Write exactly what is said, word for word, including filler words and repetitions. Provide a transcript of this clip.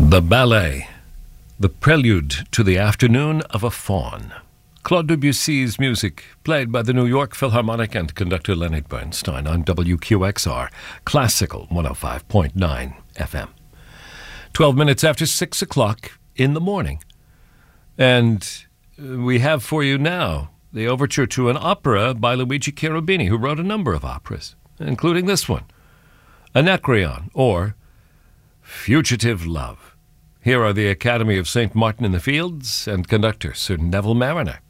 The ballet, the prelude to the afternoon of a faun. Claude Debussy's music, played by the New York Philharmonic and conductor Leonard Bernstein on W Q X R, Classical one oh five point nine F M. Twelve minutes after six o'clock in the morning. And we have for you now the overture to an opera by Luigi Cherubini, who wrote a number of operas, including this one, Anacreon, or Fugitive Love. Here are the Academy of Saint Martin in the Fields and conductor Sir Neville Marriner.